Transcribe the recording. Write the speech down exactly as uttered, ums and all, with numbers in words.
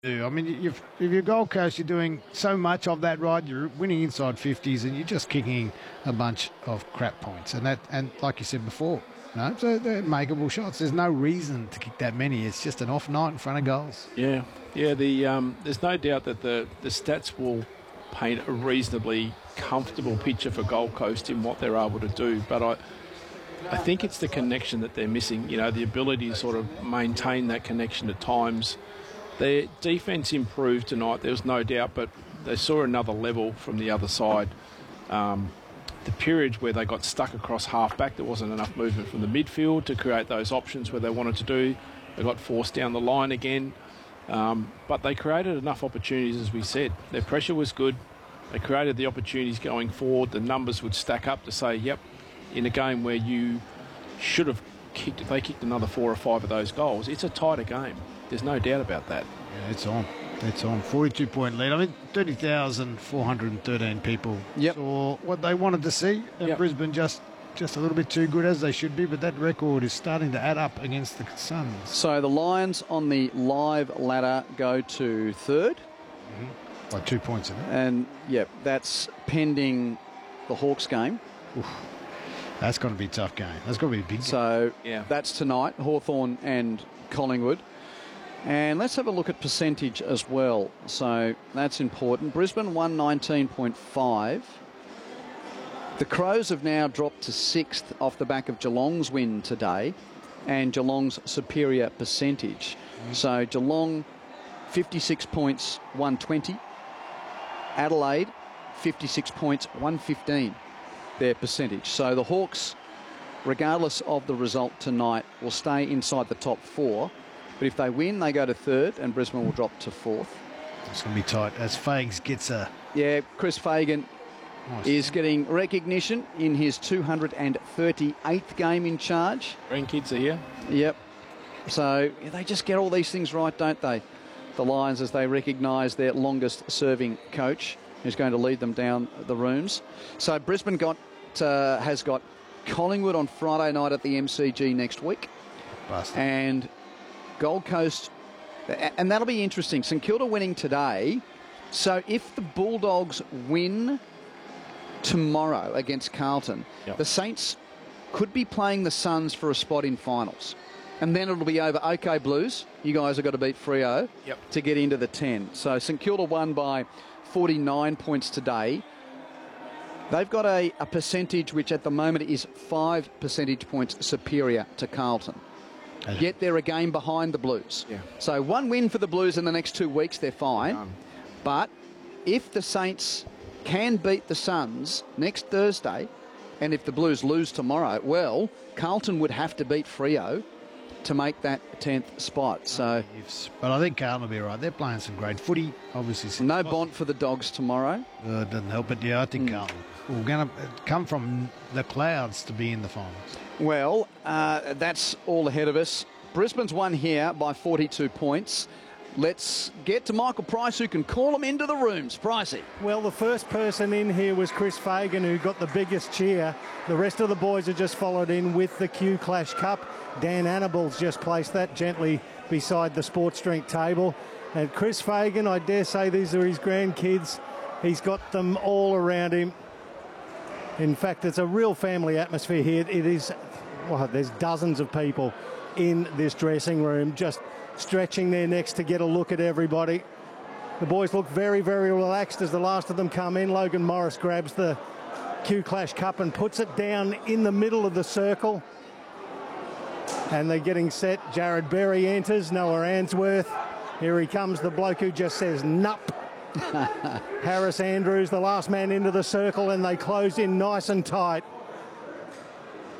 I mean, if, if you're Gold Coast, you're doing so much of that ride, you're winning inside fifties, and you're just kicking a bunch of crap points. And that, and like you said before, no, so they're makeable shots. There's no reason to kick that many. It's just an off night in front of goals. Yeah, yeah. The um, there's no doubt that the the stats will paint a reasonably comfortable picture for Gold Coast in what they're able to do, but I. I think it's the connection that they're missing, you know, the ability to sort of maintain that connection at times. Their defence improved tonight, there was no doubt, but they saw another level from the other side. Um, the periods where they got stuck across half-back, there wasn't enough movement from the midfield to create those options where they wanted to do. They got forced down the line again. Um, but they created enough opportunities, as we said. Their pressure was good. They created the opportunities going forward. The numbers would stack up to say, yep, in a game where you should have kicked, if they kicked another four or five of those goals, it's a tighter game. There's no doubt about that. Yeah, it's on. It's on. forty-two point lead. I mean, thirty thousand four hundred thirteen people yep. saw what they wanted to see. And yep. Brisbane just, just a little bit too good, as they should be, but that record is starting to add up against the Suns. So the Lions on the live ladder go to third. Mm-hmm. By two points in it. And, yep, that's pending the Hawks game. Oof. That's going to be a tough game. That's going to be a big game. So yeah. That's tonight, Hawthorn and Collingwood. And let's have a look at percentage as well. So that's important. Brisbane one nineteen point five. The Crows have now dropped to sixth off the back of Geelong's win today and Geelong's superior percentage. Mm. So Geelong fifty-six points, one twenty. Adelaide fifty-six points, one fifteen. Their percentage. So the Hawks, regardless of the result tonight, will stay inside the top four. But if they win, they go to third, and Brisbane will drop to fourth. It's going to be tight as Fags gets a... Yeah, Chris Fagan nice. is getting recognition in his two hundred thirty-eighth game in charge. Grandkids are here. Yep. So yeah, they just get all these things right, don't they? The Lions, as they recognise their longest-serving coach, who's going to lead them down the rooms. So Brisbane got uh, has got Collingwood on Friday night at the M C G next week. Busted. And Gold Coast, and that'll be interesting. St Kilda winning today. So if the Bulldogs win tomorrow against Carlton, yep. the Saints could be playing the Suns for a spot in finals. And then it'll be over. OK, Blues, you guys have got to beat Freo yep. to get into the ten. So St Kilda won by forty-nine points today. They've got a, a percentage which at the moment is five percentage points superior to Carlton. Okay. Yet they're a game behind the Blues. Yeah. So one win for the Blues in the next two weeks, they're fine. Done. But if the Saints can beat the Suns next Thursday, and if the Blues lose tomorrow, well, Carlton would have to beat Freo to make that tenth spot. So, but I think Carlton will be right. They're playing some great footy, obviously. No Bont for the Dogs tomorrow. Uh, doesn't help it. Yeah, I think mm. Carlton will going to come from the clouds to be in the finals. Well, uh, that's all ahead of us. Brisbane's won here by forty-two points. Let's get to Michael Price, who can call them into the rooms. Pricey. Well, the first person in here was Chris Fagan, who got the biggest cheer. The rest of the boys have just followed in with the Q Clash Cup. Dan Annibal's just placed that gently beside the sports drink table. And Chris Fagan, I dare say these are his grandkids. He's got them all around him. In fact, it's a real family atmosphere here. It is, well, there's dozens of people in this dressing room just stretching their necks to get a look at everybody. The boys look very, very relaxed as the last of them come in. Logan Morris grabs the Q Clash Cup and puts it down in the middle of the circle. And they're getting set. Jared Berry enters. Noah Answorth. Here he comes, the bloke who just says, nup. Harris Andrews, the last man into the circle, and they close in nice and tight.